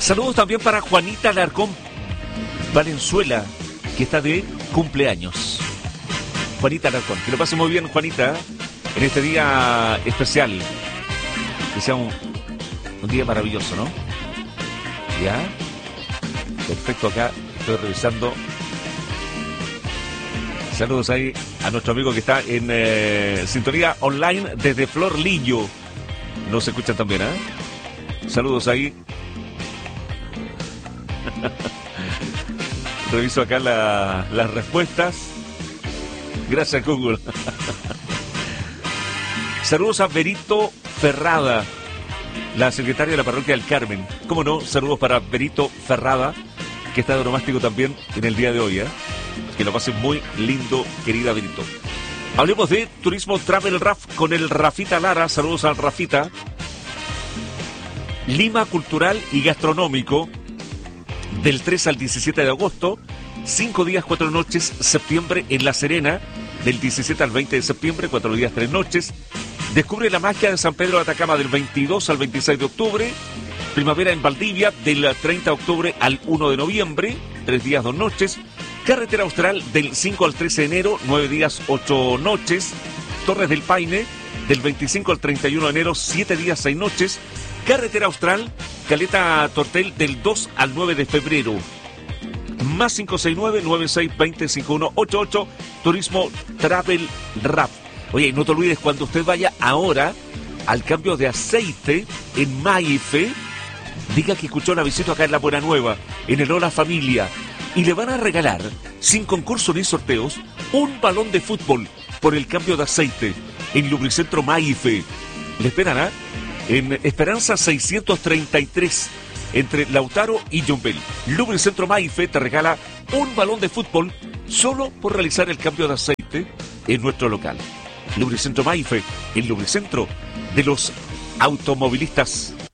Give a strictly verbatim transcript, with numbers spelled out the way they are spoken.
Saludos también para Juanita Alarcón Valenzuela, que está de cumpleaños. Juanita Alarcón, que lo pase muy bien, Juanita, en este día especial. Que sea un, un día maravilloso, ¿no? ¿Ya? Perfecto, acá estoy revisando. Saludos ahí a nuestro amigo que está en eh, sintonía online desde Flor Lillo. Nos escuchan también, ¿eh? Saludos ahí. Reviso acá la, las respuestas. Gracias, Google. Saludos a Berito Ferrada, la secretaria de la parroquia del Carmen. ¿Cómo no? Saludos para Berito Ferrada, que está de onomástico también en el día de hoy, ¿eh? Que lo pasen muy lindo, querida Berito. Hablemos de Turismo Travel Raf con el Rafita Lara. Saludos al Rafita. Lima Cultural y Gastronómico, del tres al diecisiete de agosto, cinco días, cuatro noches, septiembre en La Serena, del diecisiete al veinte de septiembre, cuatro días, tres noches. Descubre la magia de San Pedro de Atacama del veintidós al veintiséis de octubre, primavera en Valdivia del treinta de octubre al uno de noviembre, tres días, dos noches. Carretera Austral del cinco al trece de enero, nueve días, ocho noches. Torres del Paine del veinticinco al treinta y uno de enero, siete días, seis noches. Carretera Austral, Caleta Tortel del dos al nueve de febrero. Más cinco seis nueve, nueve seis dos cero, cinco uno ocho ocho, Turismo Travel Rap. Oye, no te olvides, cuando usted vaya ahora al cambio de aceite en Maife, diga que escuchó la visita acá en La Buena Nueva, en el Hola Familia, y le van a regalar, sin concurso ni sorteos, un balón de fútbol por el cambio de aceite en Lubricentro Maife. Le esperan, ¿ah? En Esperanza seiscientos treinta y tres, entre Lautaro y Yumbel. Lubricentro Maife te regala un balón de fútbol solo por realizar el cambio de aceite en nuestro local. Lubricentro Maife, el lubricentro de los automovilistas.